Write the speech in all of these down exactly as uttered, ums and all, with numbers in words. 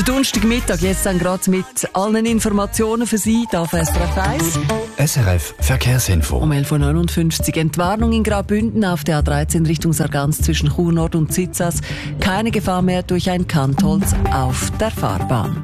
Donnerstagmittag, jetzt dann gerade mit allen Informationen für Sie, hier auf S R F eins. S R F Verkehrsinfo. Um elf Uhr neunundfünfzig Entwarnung in Graubünden auf der A dreizehn Richtung Sargans zwischen Chur Nord und Zitzas. Keine Gefahr mehr durch ein Kantholz auf der Fahrbahn.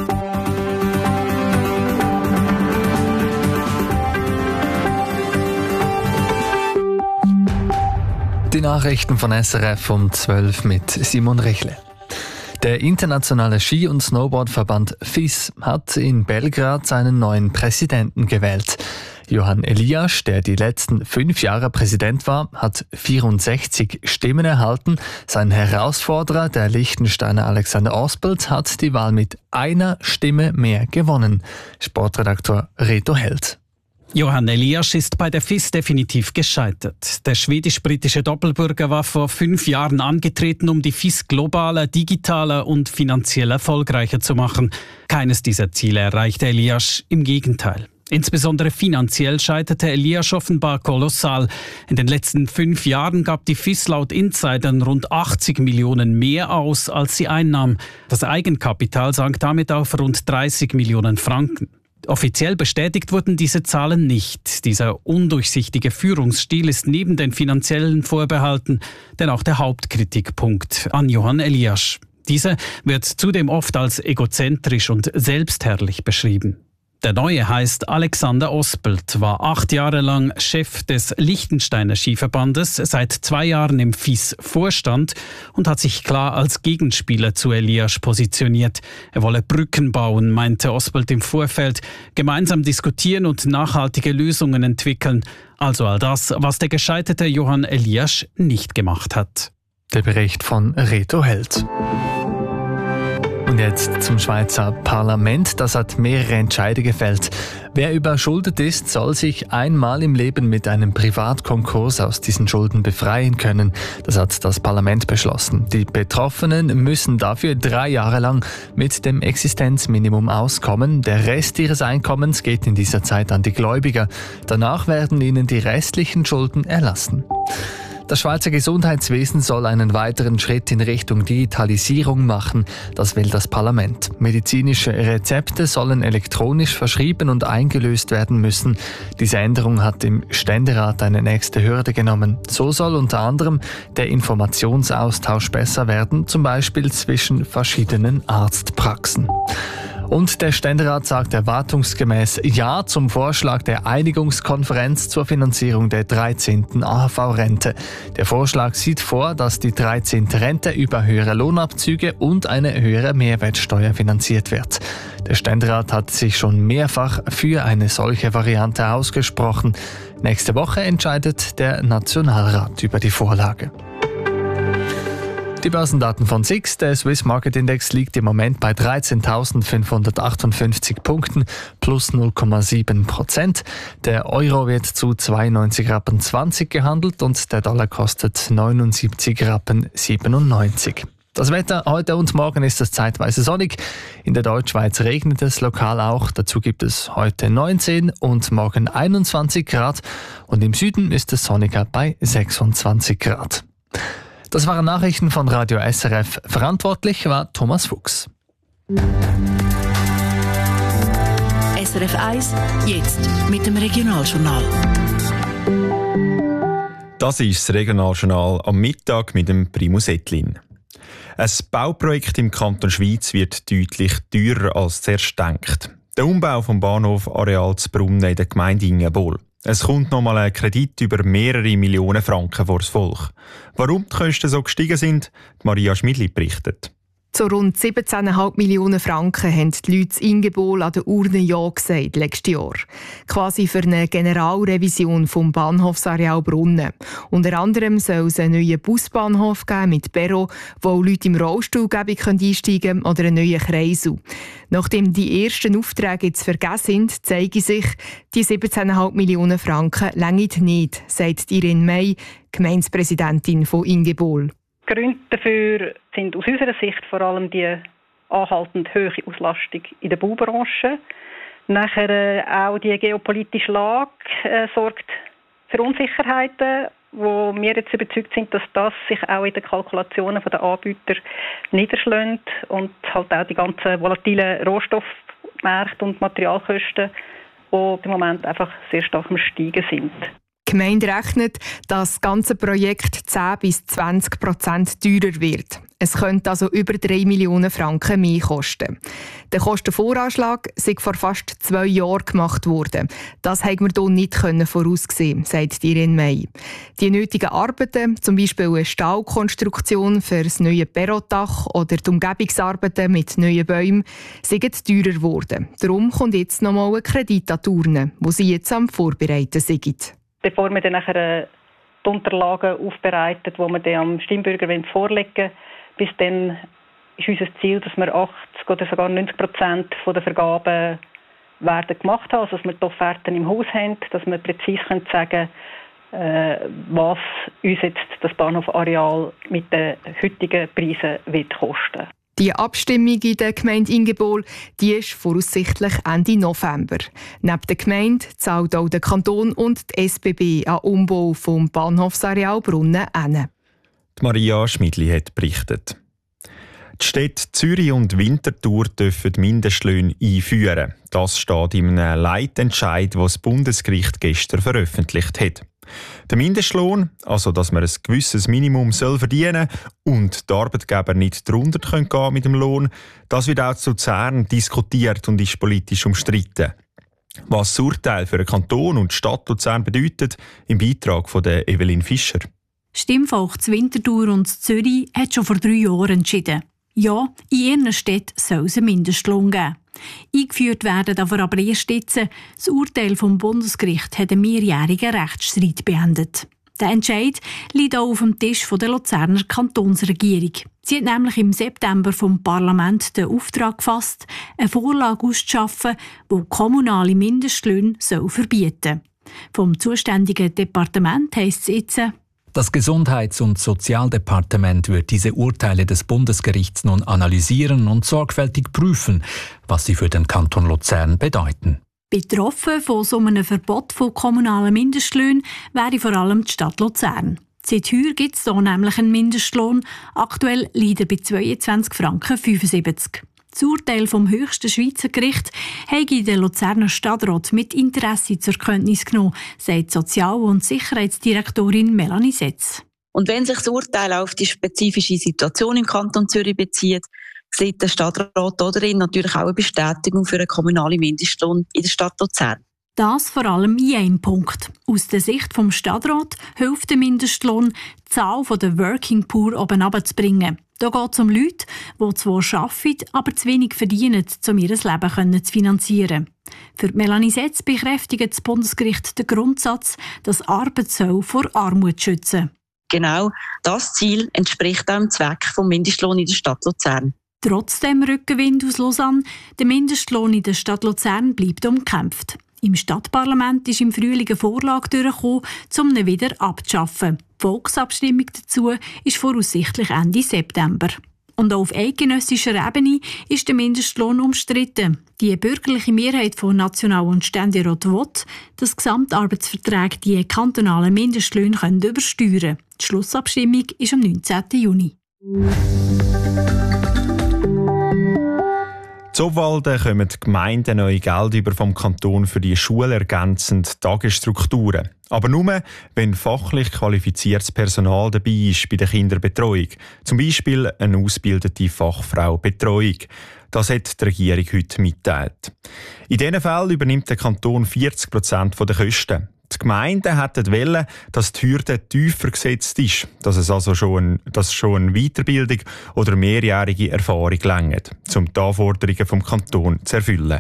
Die Nachrichten von S R F um zwölf mit Simon Rechle. Der internationale Ski- und Snowboardverband F I S hat in Belgrad seinen neuen Präsidenten gewählt. Johan Elias, der die letzten fünf Jahre Präsident war, hat vierundsechzig Stimmen erhalten. Sein Herausforderer, der Liechtensteiner Alexander Ospelt, hat die Wahl mit einer Stimme mehr gewonnen. Sportredaktor Reto Held. Johan Elias ist bei der F I S definitiv gescheitert. Der schwedisch-britische Doppelbürger war vor fünf Jahren angetreten, um die F I S globaler, digitaler und finanziell erfolgreicher zu machen. Keines dieser Ziele erreichte Elias, im Gegenteil. Insbesondere finanziell scheiterte Elias offenbar kolossal. In den letzten fünf Jahren gab die F I S laut Insidern rund achtzig Millionen mehr aus, als sie einnahm. Das Eigenkapital sank damit auf rund dreißig Millionen Franken. Offiziell bestätigt wurden diese Zahlen nicht. Dieser undurchsichtige Führungsstil ist neben den finanziellen Vorbehalten denn auch der Hauptkritikpunkt an Johan Elias. Dieser wird zudem oft als egozentrisch und selbstherrlich beschrieben. Der Neue heißt Alexander Ospelt, war acht Jahre lang Chef des Liechtensteiner Skiverbandes, seit zwei Jahren im F I S-Vorstand und hat sich klar als Gegenspieler zu Elias positioniert. Er wolle Brücken bauen, meinte Ospelt im Vorfeld, gemeinsam diskutieren und nachhaltige Lösungen entwickeln. Also all das, was der gescheiterte Johan Elias nicht gemacht hat. Der Bericht von Reto Held. Und jetzt zum Schweizer Parlament. Das hat mehrere Entscheide gefällt. Wer überschuldet ist, soll sich einmal im Leben mit einem Privatkonkurs aus diesen Schulden befreien können. Das hat das Parlament beschlossen. Die Betroffenen müssen dafür drei Jahre lang mit dem Existenzminimum auskommen. Der Rest ihres Einkommens geht in dieser Zeit an die Gläubiger. Danach werden ihnen die restlichen Schulden erlassen. Das Schweizer Gesundheitswesen soll einen weiteren Schritt in Richtung Digitalisierung machen. Das will das Parlament. Medizinische Rezepte sollen elektronisch verschrieben und eingelöst werden müssen. Diese Änderung hat im Ständerat eine nächste Hürde genommen. So soll unter anderem der Informationsaustausch besser werden, zum Beispiel zwischen verschiedenen Arztpraxen. Und der Ständerat sagt erwartungsgemäß Ja zum Vorschlag der Einigungskonferenz zur Finanzierung der dreizehnten A H V-Rente. Der Vorschlag sieht vor, dass die dreizehnte Rente über höhere Lohnabzüge und eine höhere Mehrwertsteuer finanziert wird. Der Ständerat hat sich schon mehrfach für eine solche Variante ausgesprochen. Nächste Woche entscheidet der Nationalrat über die Vorlage. Die Börsendaten von S I X, der Swiss Market Index, liegt im Moment bei dreizehntausendfünfhundertachtundfünfzig Punkten, plus null Komma sieben Prozent. Der Euro wird zu zweiundneunzig Rappen zwanzig gehandelt und der Dollar kostet neunundsiebzig Rappen siebenundneunzig. Das Wetter heute und morgen ist es zeitweise sonnig. In der Deutschschweiz regnet es lokal auch. Dazu gibt es heute neunzehn und morgen einundzwanzig Grad. Und im Süden ist es sonniger bei sechsundzwanzig Grad. Das waren Nachrichten von Radio S R F. Verantwortlich war Thomas Fuchs. S R F eins, jetzt mit dem Regionaljournal. Das ist das Regionaljournal am Mittag mit dem Primus Ettlin. Ein Bauprojekt im Kanton Schwyz wird deutlich teurer als zuerst gedacht. Der Umbau vom Bahnhof Areal zu Brunnen in der Gemeinde Ingenbol. Es kommt nochmal ein Kredit über mehrere Millionen Franken vor das Volk. Warum die Kosten so gestiegen sind, Maria Schmidli berichtet. Zu rund siebzehn Komma fünf Millionen Franken haben die Leute in Ingenbol an der Urne Ja gesagt letztes Jahr. Quasi für eine Generalrevision vom Bahnhofsareal Brunnen. Unter anderem soll es einen neuen Busbahnhof geben mit Perron, wo Leute im Rollstuhl einsteigen können, oder einen neuen Kreisel. Nachdem die ersten Aufträge jetzt vergeben sind, zeige sich, die siebzehn Komma fünf Millionen Franken reichen nicht, sagt Irene May, Gemeindepräsidentin von Ingenbol. Gründe dafür sind aus unserer Sicht vor allem die anhaltend hohe Auslastung in der Baubranche. Nachher äh, auch die geopolitische Lage äh, sorgt für Unsicherheiten wo wir jetzt überzeugt sind, dass das sich auch in den Kalkulationen der Anbieter niederschlägt und halt auch die ganzen volatilen Rohstoffmärkte und Materialkosten, die im Moment einfach sehr stark am Steigen sind. Die Gemeinde rechnet, dass das ganze Projekt zehn bis zwanzig Prozent teurer wird. Es könnte also über drei Millionen Franken mehr kosten. Der Kostenvoranschlag sei vor fast zwei Jahren gemacht worden. Das hätten wir hier nicht voraussehen, sagt Irene May. Die nötigen Arbeiten, zum Beispiel eine Stahlkonstruktion für das neue Perrotdach oder die Umgebungsarbeiten mit neuen Bäumen, sind teurer geworden. Darum kommt jetzt noch mal ein Kredit an die Urne, wo sie jetzt am Vorbereiten sind. Bevor wir dann nachher die Unterlagen aufbereitet, die wir dann am Stimmbürger vorlegen wollen, bis dann ist unser Ziel, dass wir achtzig oder sogar neunzig Prozent der Vergaben werden gemacht haben, also dass wir die Offerten im Haus haben, dass wir präzise sagen können, äh, was uns jetzt das Bahnhofareal mit den heutigen Preisen wird kosten. Die Abstimmung in der Gemeinde Ingebol die ist voraussichtlich Ende November. Neben der Gemeinde zahlt auch der Kanton und die S B B an Umbau vom Bahnhofsareal Brunnen hin. Maria Schmidli hat berichtet. Die Städte Zürich und Winterthur dürfen Mindestlöhne einführen. Das steht in einem Leitentscheid, den das Bundesgericht gestern veröffentlicht hat. Der Mindestlohn, also dass man ein gewisses Minimum soll verdienen und die Arbeitgeber nicht drunter gehen können mit dem Lohn, das wird auch zu Luzern diskutiert und ist politisch umstritten. Was das Urteil für den Kanton und die Stadt Luzern bedeutet, im Beitrag von der Evelyn Fischer. Stimmvolk zu Winterthur und zu Zürich hat schon vor drei Jahren entschieden. Ja, in ihren Städten soll es einen Mindestlohn geben. Eingeführt werden darf aber erst jetzt. Das Urteil vom Bundesgericht hat einen mehrjährigen Rechtsstreit beendet. Der Entscheid liegt auch auf dem Tisch der Luzerner Kantonsregierung. Sie hat nämlich im September vom Parlament den Auftrag gefasst, eine Vorlage auszuschaffen, die kommunale Mindestlöhne verbieten soll. Vom zuständigen Departement heisst es jetzt: Das Gesundheits- und Sozialdepartement wird diese Urteile des Bundesgerichts nun analysieren und sorgfältig prüfen, was sie für den Kanton Luzern bedeuten. Betroffen von so einem Verbot von kommunalen Mindestlöhnen wäre vor allem die Stadt Luzern. Seit heute gibt es hier nämlich einen Mindestlohn. Aktuell liegt er bei zweiundzwanzig Franken fünfundsiebzig. Das Urteil vom höchsten Schweizer Gericht habe der Luzerner Stadtrat mit Interesse zur Kenntnis genommen, sagt Sozial- und Sicherheitsdirektorin Melanie Setz. Und wenn sich das Urteil auf die spezifische Situation im Kanton Zürich bezieht, sieht der Stadtrat darin natürlich auch eine Bestätigung für einen kommunalen Mindestlohn in der Stadt Luzern. Das vor allem in einem Punkt. Aus der Sicht des Stadtrats hilft der Mindestlohn, die Zahl der Working Poor oben runterzubringen. Da geht es um Leute, die zwar arbeiten, aber zu wenig verdienen, um ihr Leben zu finanzieren. Für Melanie Setz bekräftigt das Bundesgericht den Grundsatz, dass Arbeit soll vor Armut schützen. Genau das Ziel entspricht auch dem Zweck des Mindestlohns in der Stadt Luzern. Trotzdem Rückenwind aus Lausanne, der Mindestlohn in der Stadt Luzern bleibt umkämpft. Im Stadtparlament ist im Frühling eine Vorlage durchgekommen, um ihn wieder abzuschaffen. Die Volksabstimmung dazu ist voraussichtlich Ende September. Und auch auf eidgenössischer Ebene ist der Mindestlohn umstritten. Die bürgerliche Mehrheit von National- und Ständerat will, dass Gesamtarbeitsverträge die kantonalen Mindestlöhne übersteuern können. Die Schlussabstimmung ist am neunzehnten Juni. Zu Obwalden kommen die Gemeinden neue Geld über vom Kanton für die schulergänzende Tagesstrukturen. Aber nur, wenn fachlich qualifiziertes Personal dabei ist bei der Kinderbetreuung. Zum Beispiel eine ausgebildete Fachfrau Betreuung. Das hat die Regierung heute mitgeteilt. In diesen Fällen übernimmt der Kanton vierzig Prozent der Kosten. Die Gemeinden hätten wollen, dass die Hürde tiefer gesetzt ist, dass es also schon, dass schon eine Weiterbildung oder mehrjährige Erfahrung reicht, um die Anforderungen vom Kanton zu erfüllen.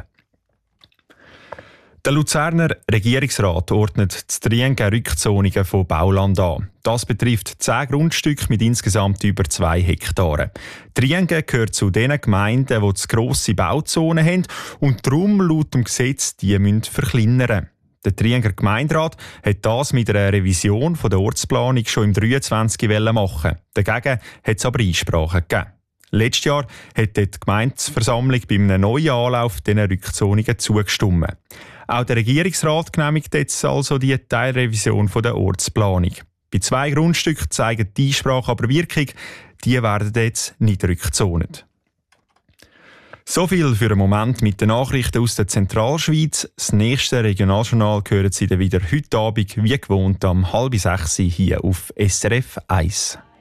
Der Luzerner Regierungsrat ordnet zu Triengen Rückzonungen von Bauland an. Das betrifft zehn Grundstücke mit insgesamt über zwei Hektaren. Triengen gehört zu den Gemeinden, die zu grosse Bauzonen haben und darum laut dem Gesetz die müssen verkleinern. Der Trienger Gemeinderat hat das mit einer Revision der Ortsplanung schon im dreiundzwanzig machen. Dagegen hat es aber Einsprachen gegeben. Letztes Jahr hat die Gemeindeversammlung bei einem neuen Anlauf diesen Rückzonungen zugestimmt. Auch der Regierungsrat genehmigt jetzt also die Teilrevision der Ortsplanung. Bei zwei Grundstücken zeigen die Einsprachen aber Wirkung. Die werden jetzt nicht rückgezont. So viel für einen Moment mit den Nachrichten aus der Zentralschweiz. Das nächste Regionaljournal hören Sie dann wieder heute Abend, wie gewohnt, um halb sechs hier auf S R F eins.